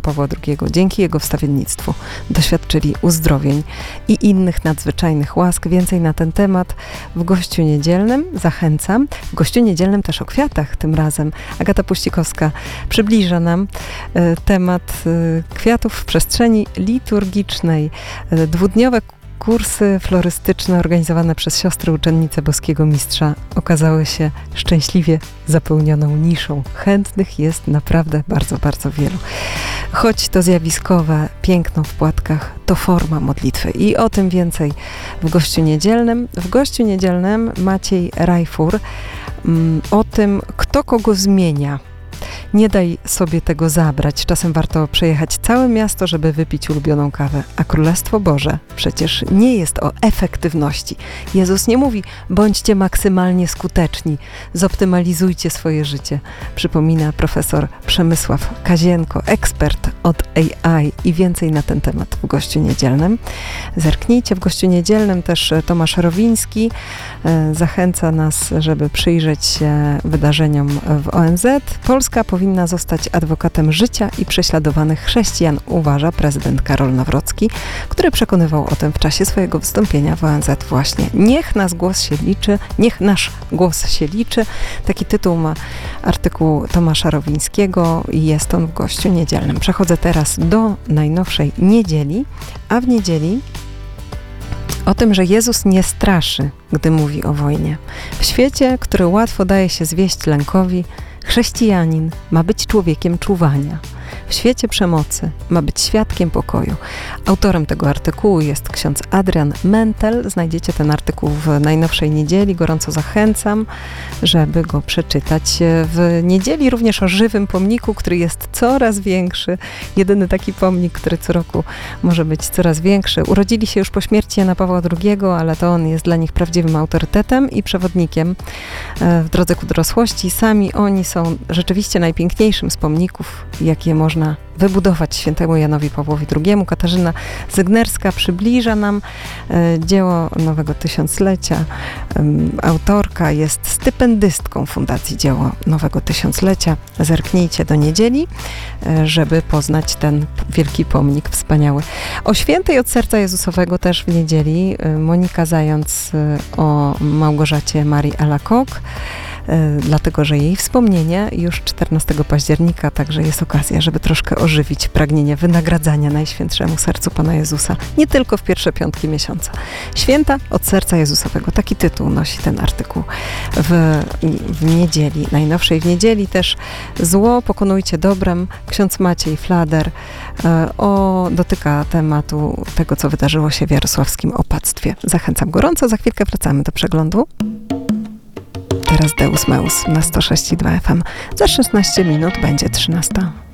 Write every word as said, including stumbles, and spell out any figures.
Pawła drugiego, dzięki jego wstawiennictwu doświadczyli uzdrowień i innych nadzwyczajnych łask. Więcej na ten temat w Gościu Niedzielnym. Zachęcam. W Gościu Niedzielnym też o kwiatach tym razem. Agata Puścikowska przybliża nam e, temat e, kwiatów w przestrzeni liturgicznej. E, dwudniowe kursy florystyczne organizowane przez siostry uczennice Boskiego Mistrza okazały się szczęśliwie zapełnioną niszą. Chętnych jest naprawdę bardzo, bardzo wielu. Choć to zjawiskowe piękno w płatkach, to forma modlitwy. I o tym więcej w Gościu Niedzielnym. W Gościu Niedzielnym Maciej Rajfur mm, o tym, kto kogo zmienia. Nie daj sobie tego zabrać. Czasem warto przejechać całe miasto, żeby wypić ulubioną kawę. A Królestwo Boże przecież nie jest o efektywności. Jezus nie mówi, bądźcie maksymalnie skuteczni, zoptymalizujcie swoje życie. Przypomina profesor Przemysław Kazienko, ekspert od A I i więcej na ten temat w Gościu Niedzielnym. Zerknijcie, w Gościu Niedzielnym też Tomasz Rowiński e, zachęca nas, żeby przyjrzeć się wydarzeniom w O N Z. Polska powinna zostać adwokatem życia i prześladowanych chrześcijan, uważa prezydent Karol Nawrocki, który przekonywał o tym w czasie swojego wystąpienia w O N Z właśnie. Niech nasz głos się liczy, niech nasz głos się liczy. Taki tytuł ma artykuł Tomasza Rowińskiego i jest on w Gościu Niedzielnym. Przechodzę teraz do najnowszej niedzieli, a w niedzieli o tym, że Jezus nie straszy, gdy mówi o wojnie. W świecie, który łatwo daje się zwieść lękowi, chrześcijanin ma być człowiekiem czuwania. W świecie przemocy ma być świadkiem pokoju. Autorem tego artykułu jest ksiądz Adrian Mentel. Znajdziecie ten artykuł w najnowszej niedzieli. Gorąco zachęcam, żeby go przeczytać. W niedzieli również o żywym pomniku, który jest coraz większy. Jedyny taki pomnik, który co roku może być coraz większy. Urodzili się już po śmierci Jana Pawła drugiego, ale to on jest dla nich prawdziwym autorytetem i przewodnikiem w drodze ku dorosłości. Sami oni są rzeczywiście najpiękniejszym z pomników, jakie można wybudować świętemu Janowi Pawłowi drugiemu. Katarzyna Zygnerska przybliża nam e, dzieło Nowego Tysiąclecia. E, autorka jest stypendystką Fundacji Dzieło Nowego Tysiąclecia. Zerknijcie do niedzieli, e, żeby poznać ten wielki pomnik wspaniały. O Świętej od Serca Jezusowego też w niedzieli e, Monika Zając e, o Małgorzacie Marii Alacoque. Dlatego, że jej wspomnienie już czternastego października, także jest okazja, żeby troszkę ożywić pragnienie wynagradzania Najświętszemu Sercu Pana Jezusa, nie tylko w pierwsze piątki miesiąca. Święta od Serca Jezusowego, taki tytuł nosi ten artykuł w, w niedzieli, najnowszej w niedzieli też Zło pokonujcie dobrem, ksiądz Maciej Flader e, o, dotyka tematu tego, co wydarzyło się w jarosławskim opactwie. Zachęcam gorąco, za chwilkę wracamy do przeglądu. Teraz Deus Meus na sto sześć i dwa F M. Za szesnaście minut będzie trzynasta.